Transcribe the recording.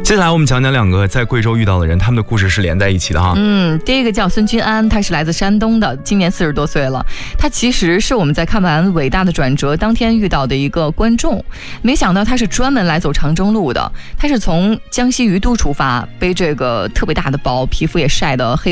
接下来我们讲讲两个在贵州遇到的人，他们的故事是连在一起的哈。 第一个叫孙君安，他是来自山东的，今年40多岁了。他其实是我们在看完《伟大的转折》当天遇到的一个观众，没想到他是专门来走长征路的。他是从江西于都出发，背这个特别大的包，皮肤也晒得黑